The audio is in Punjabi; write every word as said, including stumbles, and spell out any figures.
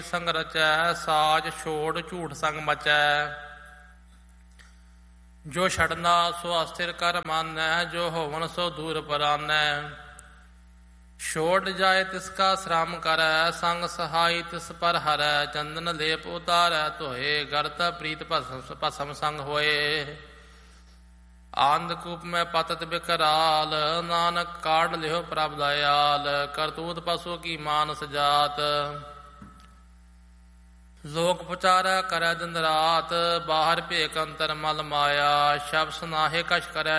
ਸੰਗ ਰਚੈ, ਸਾਜ ਛੋੜ ਝੂਠ ਸੰਗ ਮਚੈ। ਜੋ ਛੜਨਾ ਸੋ ਅਸਥਿਰ ਕਰ ਮਾਨੈ, ਜੋ ਹੋਵਨ ਸੋ ਦੂਰ ਪਰਾਨੈ। ਛੋੜ ਜਾਏ ਤਿਸ ਕਾ ਸ਼ਰਮ ਕਰੈ, ਸੰਗ ਸਹਾਈ ਤਿਸ ਪਰ ਹਰੈ। ਚੰਦਨ ਲੇਪ ਉਤਾਰੈ ਧੋਏ, ਗਰਤ ਪ੍ਰੀਤ ਭਸਮ ਸੰਗ ਹੋਏ। ਆਨੰਦਕੂਪ ਮੈਂ ਪਤਤ ਬਿਕਰਾਲ, ਨਾਨਕ ਕਾਢ ਲਿਓ ਪ੍ਰਭ ਦਇਆਲ। ਕਰਤੂਤ ਪਸੂ ਕੀ ਮਾਨਸ ਜਾਤ, ਲੋਕ ਪੁਚਾਰੈ ਕਰੈ ਦਿਨ ਰਾਤ। ਬਾਹਰ ਭੇਕ ਅੰਤਰ ਮਲ ਮਾਇਆ, ਸ਼ਬਦ ਸੁਨਾਹੇ ਕਛ ਕਰੈ